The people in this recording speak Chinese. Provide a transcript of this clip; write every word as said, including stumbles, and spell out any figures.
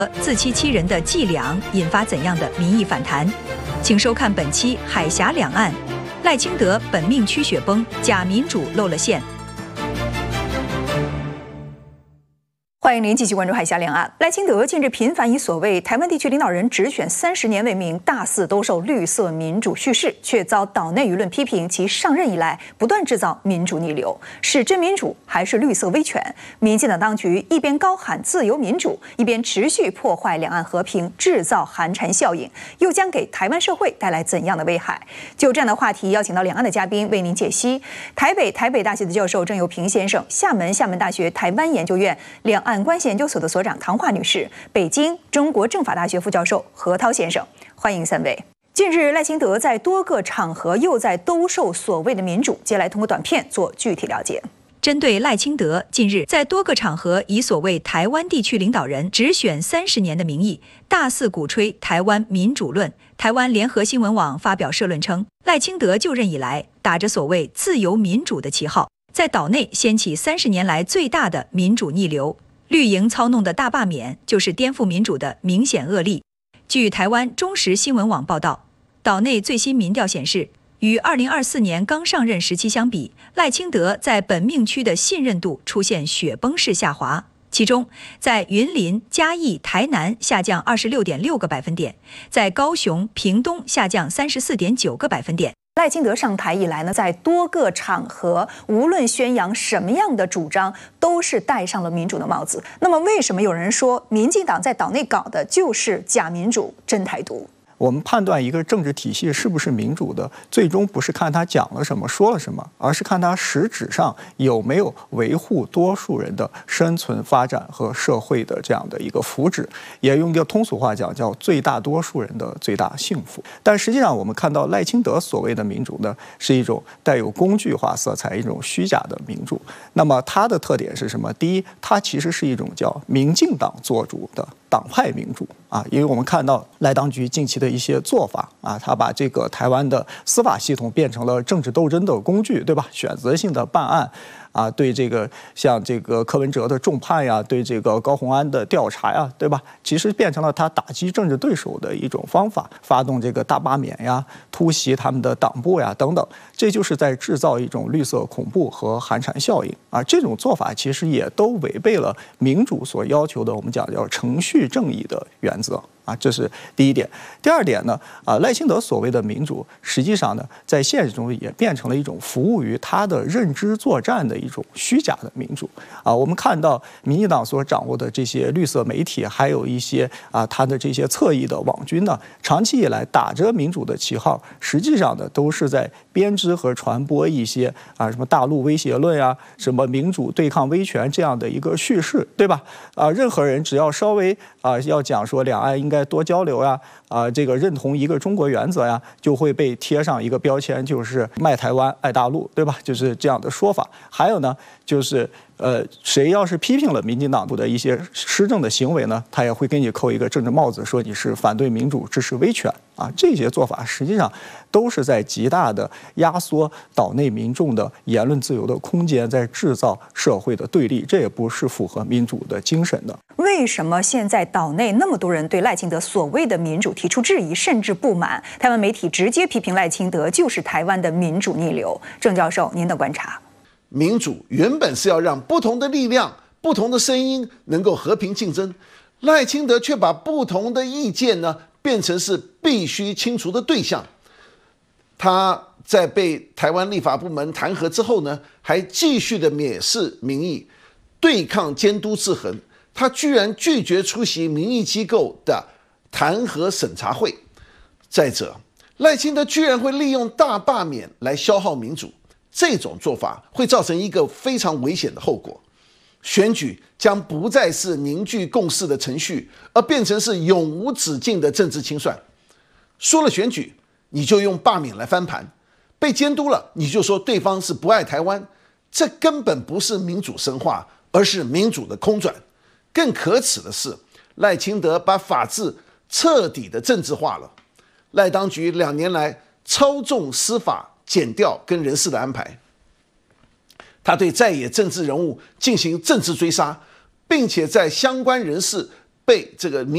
自欺欺人的伎俩引发怎样的民意反弹？请收看本期《海峡两岸》，赖清德本命区雪崩，假民主露了馅。欢迎您继续关注《海峡两岸》。赖清德近日频繁以所谓台湾地区领导人直选三十年为名，大肆兜售绿色民主叙事，却遭岛内舆论批评其上任以来不断制造民主逆流，是真民主还是绿色威权？民进党当局一边高喊自由民主，一边持续破坏两岸和平，制造寒蝉效应，又将给台湾社会带来怎样的危害？就这样的话题，邀请到两岸的嘉宾为您解析。台北台北大学的教授郑佑平先生，厦门厦门大学台湾研究院两岸关系研究所的所长唐华女士，北京中国政法大学副教授何涛先生，欢迎三位。近日，赖清德在多个场合又在兜售所谓的民主，接下来通过短片做具体了解。针对赖清德近日在多个场合以所谓台湾地区领导人直选三十年的名义，大肆鼓吹台湾民主论，台湾联合新闻网发表社论称，赖清德就任以来，打着所谓自由民主的旗号，在岛内掀起三十年来最大的民主逆流。绿营操弄的大罢免就是颠覆民主的明显恶例。据台湾中时新闻网报道，岛内最新民调显示，与二零二四年刚上任时期相比，赖清德在本命区的信任度出现雪崩式下滑。其中，在云林、嘉义、台南下降二十六点六个百分点，在高雄、屏东下降三十四点九个百分点。赖清德上台以来呢，在多个场合，无论宣扬什么样的主张，都是戴上了民主的帽子。那么，为什么有人说民进党在岛内搞的就是假民主、真台独？ 我们判断一个政治体系是不是民主的，最终不是看他讲了什么、说了什么，而是看他实质上有没有维护多数人的生存、发展和社会的这样的一个福祉，也用一个通俗话讲，叫最大多数人的最大幸福。但实际上，我们看到赖清德所谓的民主呢，是一种带有工具化色彩、一种虚假的民主。那么它的特点是什么？第一，它其实是一种叫民进党做主的党派民主啊，因为我们看到赖当局近期的一些做法啊，他把这个台湾的司法系统变成了政治斗争的工具，对吧？选择性的办案啊，对这个像这个柯文哲的重判呀，对这个高虹安的调查呀，对吧？其实变成了他打击政治对手的一种方法，发动这个大罢免呀，突袭他们的党部呀等等，这就是在制造一种绿色恐怖和寒蝉效应啊。这种做法其实也都违背了民主所要求的我们讲叫程序正义的原则。啊，这是第一点。第二点呢，啊，赖清德所谓的民主，实际上呢，在现实中也变成了一种服务于他的认知作战的一种虚假的民主。啊，我们看到民进党所掌握的这些绿色媒体，还有一些啊，他的这些侧翼的网军呢，长期以来打着民主的旗号，实际上呢，都是在编织和传播一些啊，什么大陆威胁论啊，什么民主对抗威权这样的一个叙事，对吧？啊，任何人只要稍微啊，要讲说两岸应该多交流呀，啊，这个认同一个中国原则呀，就会被贴上一个标签，就是卖台湾、爱大陆，对吧？就是这样的说法。还有呢，就是呃，谁要是批评了民进党的一些施政的行为呢，他也会给你扣一个政治帽子，说你是反对民主、支持威权啊。这些做法实际上都是在极大的压缩岛内民众的言论自由的空间，在制造社会的对立，这也不是符合民主的精神的。 为什么现在岛内那么多人对赖清德所谓的民主提出质疑，甚至不满？台湾媒体直接批评赖清德就是台湾的民主逆流。郑教授，您的观察？ 民主原本是要让不同的力量、不同的声音能够和平竞争，赖清德却把不同的意见呢变成是必须清除的对象。他在被台湾立法部门弹劾之后呢，还继续的蔑视民意，对抗监督制衡。他居然拒绝出席民意机构的弹劾审查会。再者，赖清德居然会利用大罢免来消耗民主，这种做法会造成一个非常危险的后果：选举将不再是凝聚共识的程序，而变成是永无止境的政治清算。说了选举，你就用罢免来翻盘；被监督了，你就说对方是不爱台湾。这根本不是民主深化，而是民主的空转。更可耻的是，赖清德把法治彻底的政治化了。赖当局两年来操纵司法、检调跟人事的安排，他对在野政治人物进行政治追杀，并且在相关人士被这个民